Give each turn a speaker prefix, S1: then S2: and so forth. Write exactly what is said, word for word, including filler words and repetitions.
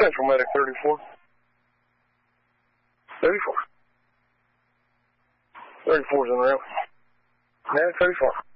S1: Central Medic thirty-four. thirty-four. thirty-four's in the room. Yeah, thirty-four.